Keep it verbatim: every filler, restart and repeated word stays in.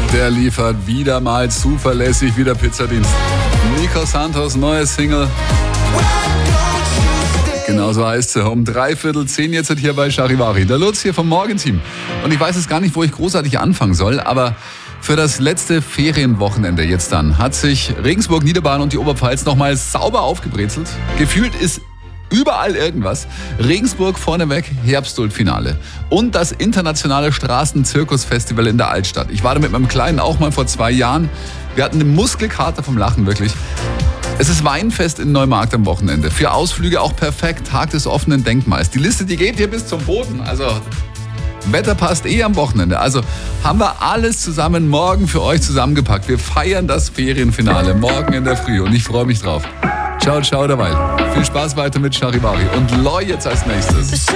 Der liefert wieder mal zuverlässig wie der Pizzadienst. Nico Santos, neue Single. Genauso heißt sie. Um dreiviertel zehn jetzt hier bei Charivari. Der Lutz hier vom Morgenteam. Und ich weiß jetzt gar nicht, wo ich großartig anfangen soll, aber für das letzte Ferienwochenende jetzt dann hat sich Regensburg, Niederbayern und die Oberpfalz nochmal sauber aufgebrezelt. Gefühlt ist überall irgendwas. Regensburg vorneweg, Herbstduld-Finale. Und das internationale Straßenzirkusfestival in der Altstadt. Ich war da mit meinem Kleinen auch mal vor zwei Jahren. Wir hatten eine Muskelkater vom Lachen, wirklich. Es ist Weinfest in Neumarkt am Wochenende. Für Ausflüge auch perfekt. Tag des offenen Denkmals. Die Liste, die geht hier bis zum Boden. Also Wetter passt eh am Wochenende. Also haben wir alles zusammen morgen für euch zusammengepackt. Wir feiern das Ferienfinale morgen in der Früh und ich freue mich drauf. Ciao, ciao derweil. Viel Spaß weiter mit Charivari und Loi jetzt als nächstes.